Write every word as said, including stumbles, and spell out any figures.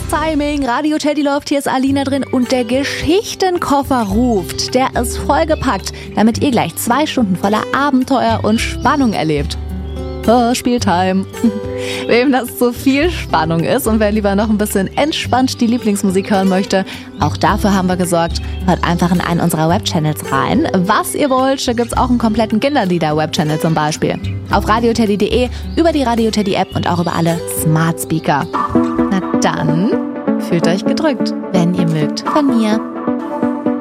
Timing. Radio Teddy läuft, hier ist Alina drin und der Geschichtenkoffer ruft. Der ist vollgepackt, damit ihr gleich zwei Stunden voller Abenteuer und Spannung erlebt. Hörspieltime. Wem das zu viel Spannung ist und wer lieber noch ein bisschen entspannt die Lieblingsmusik hören möchte, auch dafür haben wir gesorgt. Hört einfach in einen unserer Webchannels rein. Was ihr wollt, da gibt's auch einen kompletten Kinderlieder-Webchannel zum Beispiel. Auf radioteddy punkt de, über die Radio Teddy App und auch über alle Smart Speaker. Na dann, fühlt euch gedrückt, wenn ihr mögt. Von mir.